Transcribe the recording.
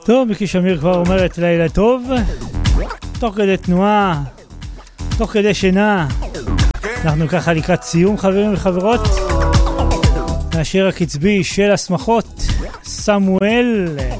טוב, מיקי שמיר כבר אומרת לילה טוב, תוך כדי תנועה, תוך כדי שינה, אנחנו ככה לקראת סיום חברים וחברות, השיר הקצבי של השמחות, סמואל,